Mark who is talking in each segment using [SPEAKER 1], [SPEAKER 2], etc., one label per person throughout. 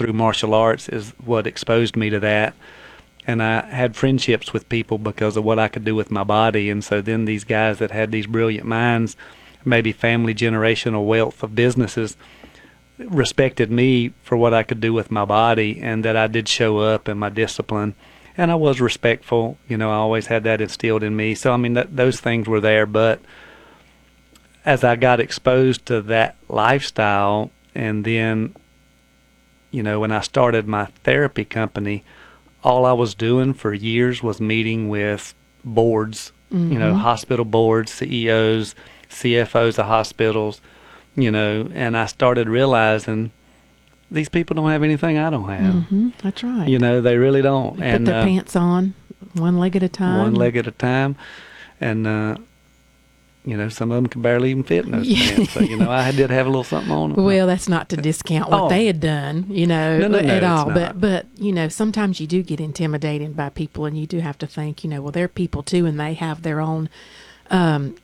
[SPEAKER 1] through martial arts is what exposed me to that. And I had friendships with people because of what I could do with my body. And so then these guys that had these brilliant minds, maybe family generational wealth of businesses, respected me for what I could do with my body, and that I did show up in my discipline. And I was respectful. I always had that instilled in me. So, I mean, those things were there. But as I got exposed to that lifestyle, and then, when I started my therapy company, all I was doing for years was meeting with boards, hospital boards, CEOs, CFOs of hospitals, and I started realizing these people don't have anything I don't have.
[SPEAKER 2] Mm-hmm. That's right.
[SPEAKER 1] They really don't.
[SPEAKER 2] They put their pants on one leg at a time.
[SPEAKER 1] One leg at a time. And, some of them could barely even fit in those pants. So, I did have a little something on them.
[SPEAKER 2] Well, that's not to discount what they had done,
[SPEAKER 1] No,
[SPEAKER 2] at all.
[SPEAKER 1] Not.
[SPEAKER 2] But, sometimes you do get intimidated by people, and you do have to think, well, they're people too, and they have their own, not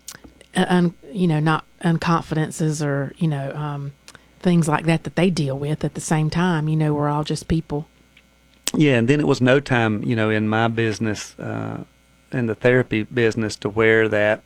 [SPEAKER 2] unconfidences or, things like that they deal with at the same time. We're all just people.
[SPEAKER 1] Yeah, and then it was no time, in my business, in the therapy business, to where that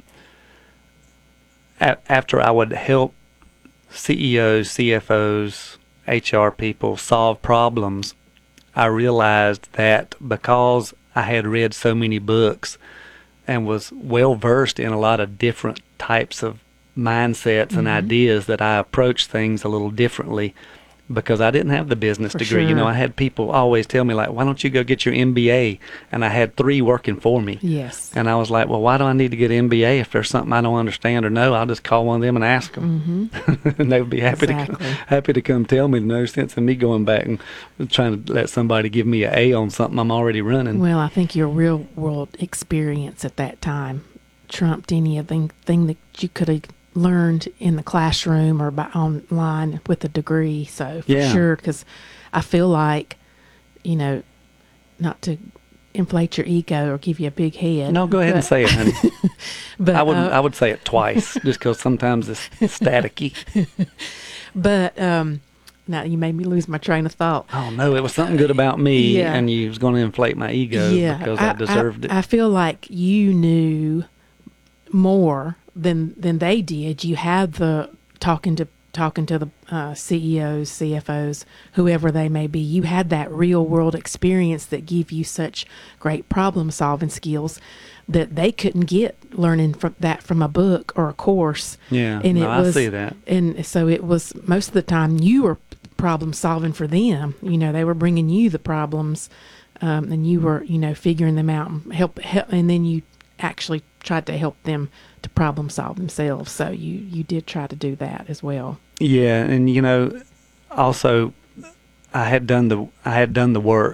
[SPEAKER 1] after I would help CEOs, CFOs, HR people solve problems, I realized that because I had read so many books and was well versed in a lot of different types of mindsets and ideas, that I approached things a little differently, because I didn't have the business degree.
[SPEAKER 2] Sure.
[SPEAKER 1] I had people always tell me, like, why don't you go get your MBA? And I had 3 working for me.
[SPEAKER 2] Yes.
[SPEAKER 1] And I was like, well, why do I need to get an MBA if there's something I don't understand or know? I'll just call one of them and ask them. And they would be happy to come tell me. No sense in me going back and trying to let somebody give me an A on something I'm already running.
[SPEAKER 2] Well, I think your real world experience at that time trumped any thing that you could have learned in the classroom or by online with a degree. So for sure, because I feel like, not to inflate your ego or give you a big head.
[SPEAKER 1] No, go ahead and say it, honey.
[SPEAKER 2] But
[SPEAKER 1] I would say it twice, just because sometimes it's staticky.
[SPEAKER 2] But now you made me lose my train of thought.
[SPEAKER 1] Oh no, it was something good about me, and you was going to inflate my ego because I deserved it.
[SPEAKER 2] I feel like you knew more than they did. You had the talking to the CEOs, CFOs, whoever they may be. You had that real world experience that gave you such great problem solving skills that they couldn't get learning from a book or a course.
[SPEAKER 1] Yeah,
[SPEAKER 2] and
[SPEAKER 1] I see that.
[SPEAKER 2] And so it was most of the time you were problem solving for them. They were bringing you the problems, and you were figuring them out and help, and then you actually tried to help them to problem solve themselves. So you did try to do that as well.
[SPEAKER 1] Yeah, and also I had done the work.